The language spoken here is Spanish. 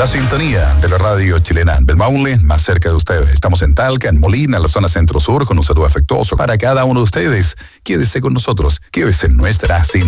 La sintonía de la radio chilena del Maule, más cerca de ustedes. Estamos en Talca, en Molina, en la zona centro-sur, con un saludo afectuoso para cada uno de ustedes. Quédese con nosotros, quédese en nuestra sintonía.